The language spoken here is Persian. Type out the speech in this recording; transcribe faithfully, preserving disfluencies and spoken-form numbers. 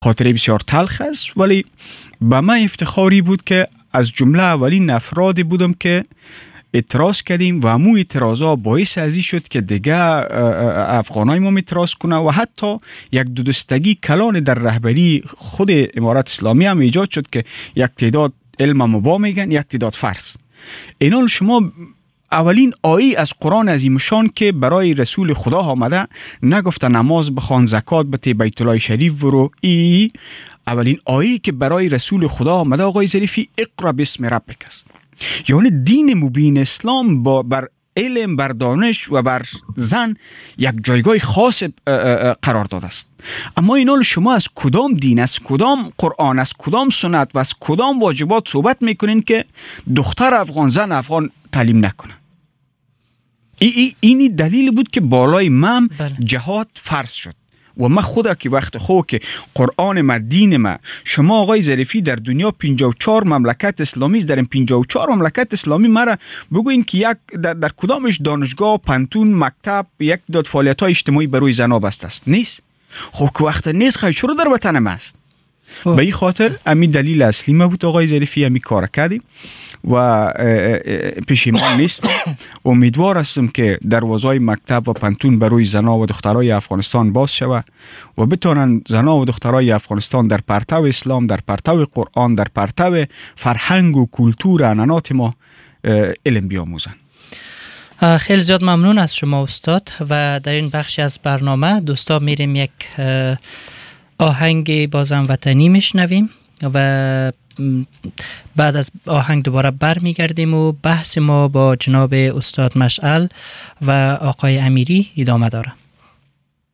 خاطره بسیار تلخ است، ولی به من افتخاری بود که از جمله اولین افرادی بودم که اعتراض کردیم و همون اعتراضا باعث ازی شد که دیگه افغانای ما اعتراض کنه و حتی یک دودستگی کلان در رهبری خود امارت اسلامی هم ایجاد شد که یک تعداد علم مبا میگن، یک تعداد فرض. اینال شما اولین آیه از قرآن عظیم شان که برای رسول خدا آمده، نگفته نماز بخوان، زکات بده، بیت الله شریف برو، ای اولین آیه که برای رسول خدا آمده آقای ظریفی اقرا باسم ربک است. یعنی دین مبین اسلام با بر علم، بر دانش و بر زن یک جایگاه خاص قرار داده است. اما اینال شما از کدام دین، از کدام قرآن، از کدام سنت و از کدام واجبات صحبت میکنین که دختر افغان، زن افغان تعلیم نکنه؟ ای ای اینی دلیل بود که بالای من بله. جهاد فرض شد و من خدا که وقت خود که قرآن ما، دین ما، شما آقای ظریفی در دنیا پنجاه و چهار مملکت اسلامی است، در این پنجاه و چهار مملکت اسلامی مرا بگوین که یک در, در کدامش دانشگاه، پانتون، مکتب، یک داد فعالیت های اجتماعی برای زنا بسته است؟ نیست. خب که وقت نیست خیلی شروع در وطن ما است. به این خاطر امی دلیل اصلی ما بود آقای ظریفی، امی کار کردیم و پشیمان نیستم. امیدوار هستم که دروازهای مکتب و پانتون برای زنا و دخترای افغانستان باز شود و بتونن زنا و دخترای افغانستان در پرتو اسلام، در پرتو قرآن، در پرتو فرهنگ و کلتور عنعنات ما علم بیاموزن. خیلی زیاد ممنون از شما استاد. و در این بخشی از برنامه دوستا میریم یک آهنگ بازم وطنی میشنویم و بعد از آهنگ دوباره بر میگردیم و بحث ما با جناب استاد مشعل و آقای امیری ادامه داره.